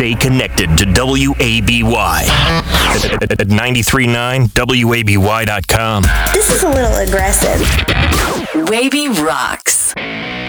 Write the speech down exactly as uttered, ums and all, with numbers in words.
Stay connected to W A B Y at ninety-three point nine W A B Y dot com. This is a little aggressive. Wavy rocks.